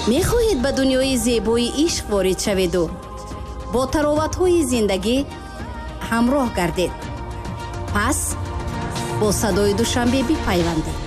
мехоҳед ба дунёи зебои ишқ ворид шаведу бо тароватҳои зиндагӣ ҳамроҳ гардед. пас бо садои душанбе бипайвандед.